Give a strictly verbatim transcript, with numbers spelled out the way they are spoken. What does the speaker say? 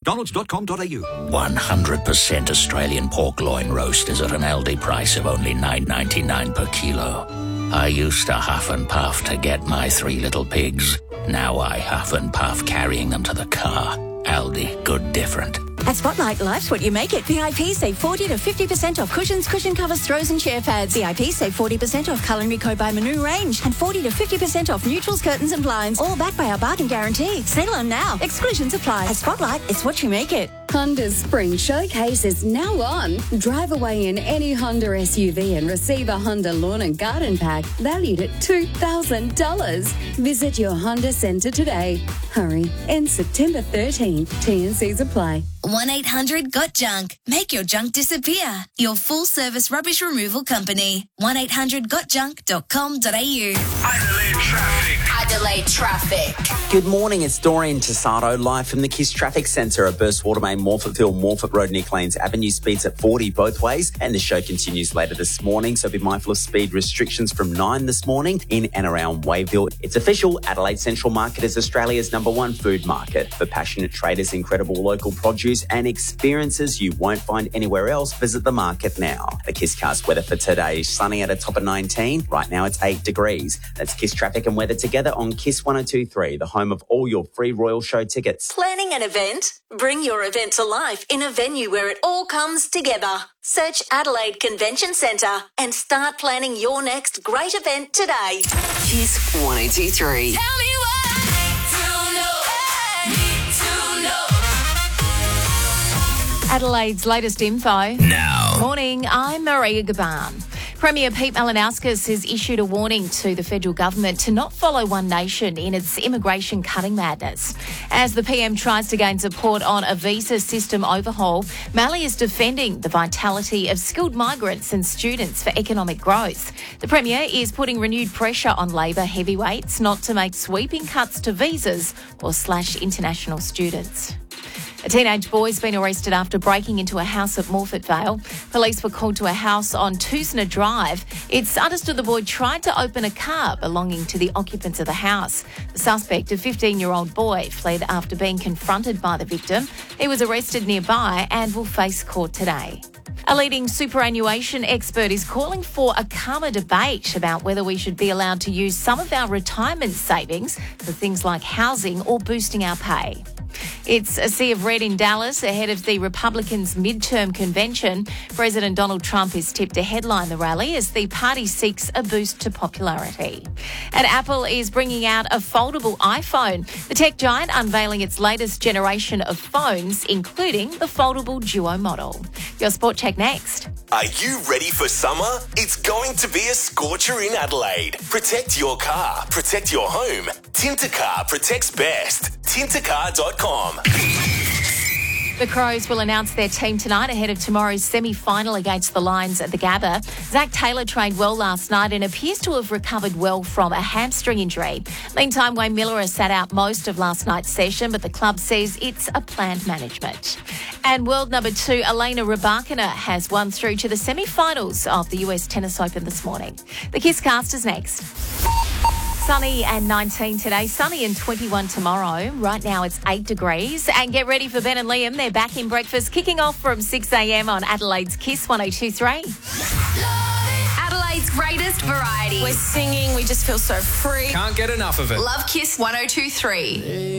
mcdonalds dot com dot a u. one hundred percent Australian pork loin roast is at an Aldi price of only nine ninety-nine per kilo. I used to huff and puff to get my three little pigs. Now I huff and puff carrying them to the car. Aldi, good different. At Spotlight, life's what you make it. V I P save forty to fifty percent off cushions, cushion covers, throws and chair pads. V I P save forty percent off Culinary Co by Manu range and forty to fifty percent off neutrals, curtains and blinds. All backed by our bargain guarantee. Sale on now. Exclusions apply. At Spotlight, it's what you make it. Honda's Spring Showcase is now on. Drive away in any Honda S U V and receive a Honda Lawn and Garden Pack valued at two thousand dollars. Visit your Honda Centre today. Hurry. Ends September thirteenth. T and Cs apply. one eight hundred got junk. Make your junk disappear. Your full-service rubbish removal company. one eight hundred got junk dot com dot a u. Adelaide traffic. Adelaide traffic. Good morning, it's Doreen Tassado, live from the KISS Traffic Centre at Burstwater Main, Morphettville, Morphett Road, Nick Lanes Avenue. Speeds at forty both ways, and the show continues later this morning, so be mindful of speed restrictions from nine this morning in and around Waveville. It's official, Adelaide Central Market is Australia's number one food market. For passionate traders, incredible local produce and experiences you won't find anywhere else, visit the market now. The KISScast weather for today, sunny at a top of nineteen. Right now it's eight degrees. That's KISS Traffic and Weather together on KISS one oh two point three, the home of all your free Royal Show tickets. Planning an event? Bring your event to life in a venue where it all comes together. Search Adelaide Convention Centre and start planning your next great event today. KISS one oh two point three. Tell me what I need to know. Adelaide's latest info. Now. Morning, I'm Maria Gaban. Premier Pete Malinauskas has issued a warning to the federal government to not follow One Nation in its immigration cutting madness. As the P M tries to gain support on a visa system overhaul, Mali is defending the vitality of skilled migrants and students for economic growth. The Premier is putting renewed pressure on Labor heavyweights not to make sweeping cuts to visas or slash international students. A teenage boy has been arrested after breaking into a house at Morphett Vale. Police were called to a house on Toosner Drive. It's understood the boy tried to open a car belonging to the occupants of the house. The suspect, a fifteen-year-old boy, fled after being confronted by the victim. He was arrested nearby and will face court today. A leading superannuation expert is calling for a calmer debate about whether we should be allowed to use some of our retirement savings for things like housing or boosting our pay. It's a sea of red in Dallas ahead of the Republicans' midterm convention. President Donald Trump is tipped to headline the rally as the party seeks a boost to popularity. And Apple is bringing out a foldable iPhone. The tech giant unveiling its latest generation of phones, including the foldable Duo model. Your Sport Check next. Are you ready for summer? It's going to be a scorcher in Adelaide. Protect your car, protect your home. Tintercar protects best. Tintercar dot com. The Crows will announce their team tonight ahead of tomorrow's semi-final against the Lions at the Gabba. Zach Taylor trained well last night and appears to have recovered well from a hamstring injury. Meantime, Wayne Miller has sat out most of last night's session, but the club says it's a planned management. And world number two, Elena Rybakina, has won through to the semi-finals of the U S Tennis Open this morning. The KISScast is next. Sunny and nineteen today, sunny and twenty-one tomorrow. Right now it's eight degrees. And get ready for Ben and Liam. They're back in breakfast, kicking off from six a.m. on Adelaide's KISS one oh two point three. Adelaide's greatest variety. We're singing, we just feel so free. Can't get enough of it. Love KISS one oh two point three.